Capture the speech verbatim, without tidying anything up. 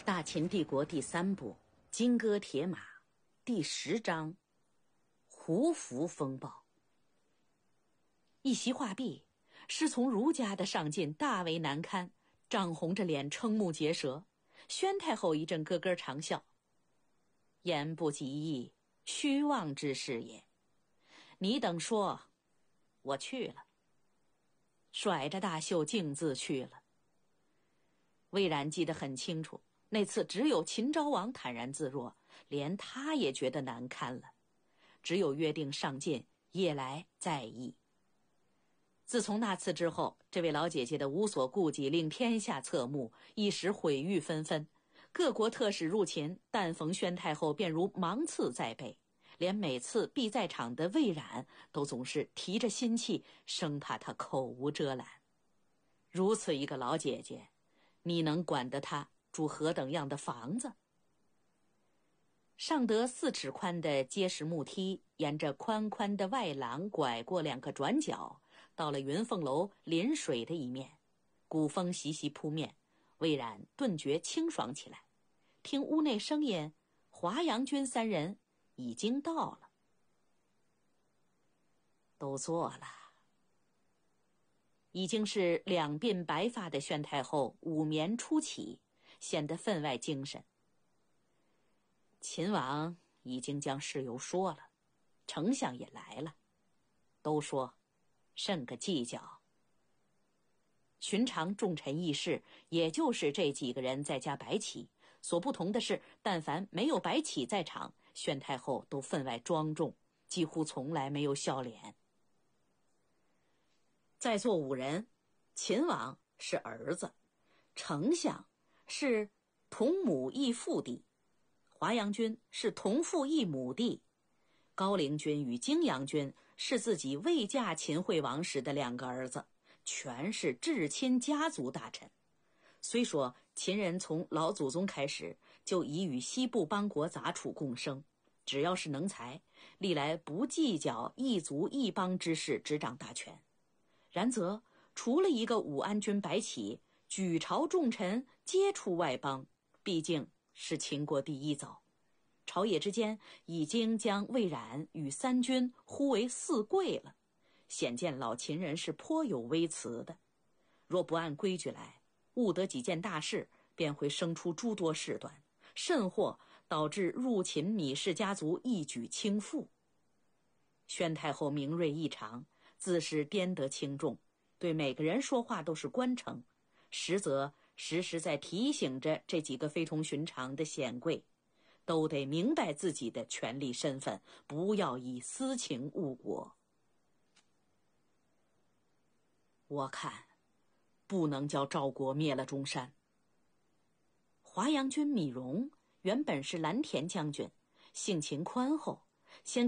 大秦帝国第三部《金戈铁马》第十章胡服风暴。一席话毕，师从儒家的上进大为难堪，涨红着脸瞠目结舌。宣太后一阵咯咯长笑：言不及义，虚妄之事也。你等说，我去了。甩着大袖径自去了。魏冉记得很清楚，那次只有秦昭王坦然自若，连他也觉得难堪了。只有约定上进，夜来在意。自从那次之后，这位老姐姐的无所顾忌令天下侧目，一时毁誉纷纷。各国特使入秦，但逢宣太后便如芒刺在背，连每次必在场的魏冉都总是提着心气，生怕她口无遮拦。如此一个老姐姐，你能管得她住何等样的房子？上得四尺宽的结实木梯，沿着宽宽的外廊拐过两个转角，到了云凤楼临水的一面。古风习习扑面，魏冉顿觉清爽起来。听屋内声音，华阳君三人已经到了。都坐了。已经是两鬓白发的宣太后午眠初起，显得分外精神。秦王已经将事由说了，丞相也来了，都说甚个计较。寻常重臣议事，也就是这几个人在家白起，所不同的是，但凡没有白起在场，宣太后都分外庄重，几乎从来没有笑脸。在座五人，秦王是儿子，丞相是同母异父弟，华阳君是同父异母弟，高陵君与泾阳君是自己未嫁秦惠王时的两个儿子，全是至亲家族大臣。虽说秦人从老祖宗开始就已与西部邦国杂处共生，只要是能才，历来不计较一族一邦之事，执掌大权。然则除了一个武安君白起，举朝重臣皆出外邦，毕竟是秦国第一早。朝野之间已经将魏冉与三军呼为四贵了，显见老秦人是颇有微词的。若不按规矩来，误得几件大事，便会生出诸多事端，甚或导致入秦芈氏家族一举倾覆。宣太后明锐异常，自是颠得轻重，对每个人说话都是官称，实则时时在提醒着这几个非同寻常的显贵，都得明白自己的权力身份，不要以私情误国。我看不能叫赵国灭了中山。华阳君芈戎原本是蓝田将军，性情宽厚，先